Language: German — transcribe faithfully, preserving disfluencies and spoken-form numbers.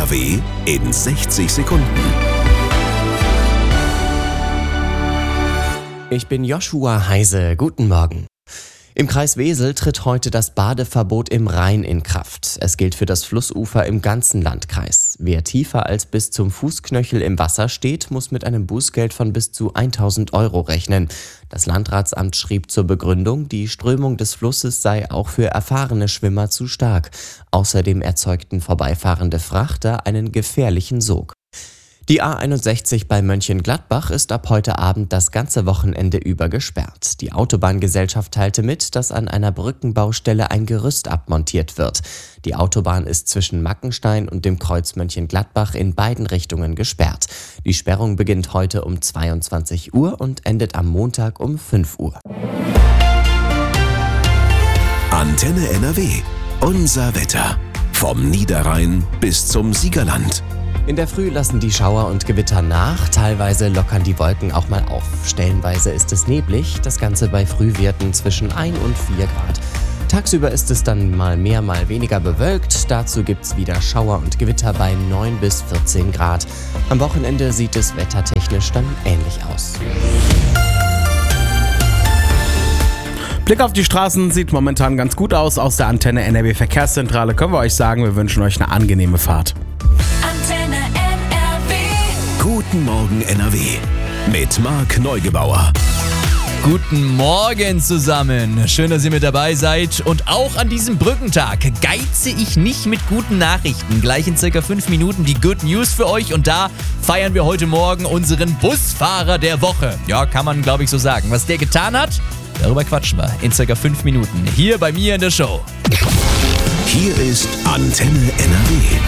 N W in sechzig Sekunden. Ich bin Joshua Heise. Guten Morgen. Im Kreis Wesel tritt heute das Badeverbot im Rhein in Kraft. Es gilt für das Flussufer im ganzen Landkreis. Wer tiefer als bis zum Fußknöchel im Wasser steht, muss mit einem Bußgeld von bis zu tausend Euro rechnen. Das Landratsamt schrieb zur Begründung, die Strömung des Flusses sei auch für erfahrene Schwimmer zu stark. Außerdem erzeugten vorbeifahrende Frachter einen gefährlichen Sog. Die A einundsechzig bei Mönchengladbach ist ab heute Abend das ganze Wochenende über gesperrt. Die Autobahngesellschaft teilte mit, dass an einer Brückenbaustelle ein Gerüst abmontiert wird. Die Autobahn ist zwischen Mackenstein und dem Kreuz Mönchengladbach in beiden Richtungen gesperrt. Die Sperrung beginnt heute um zweiundzwanzig Uhr und endet am Montag um fünf Uhr. Antenne N R W. Unser Wetter. Vom Niederrhein bis zum Siegerland. In der Früh lassen die Schauer und Gewitter nach, teilweise lockern die Wolken auch mal auf. Stellenweise ist es neblig, das Ganze bei Frühwerten zwischen ein und vier Grad. Tagsüber ist es dann mal mehr, mal weniger bewölkt. Dazu gibt's wieder Schauer und Gewitter bei neun bis vierzehn Grad. Am Wochenende sieht es wettertechnisch dann ähnlich aus. Blick auf die Straßen sieht momentan ganz gut aus. Aus der Antenne N R W Verkehrszentrale können wir euch sagen, wir wünschen euch eine angenehme Fahrt. Antenne N R W. Guten Morgen N R W mit Marc Neugebauer. Guten Morgen zusammen. Schön, dass ihr mit dabei seid. Und auch an diesem Brückentag geize ich nicht mit guten Nachrichten. Gleich in circa fünf Minuten die Good News für euch. Und da feiern wir heute Morgen unseren Busfahrer der Woche. Ja, kann man glaube ich so sagen. Was der getan hat, darüber quatschen wir in circa fünf Minuten. Hier bei mir in der Show. Hier ist Antenne N R W.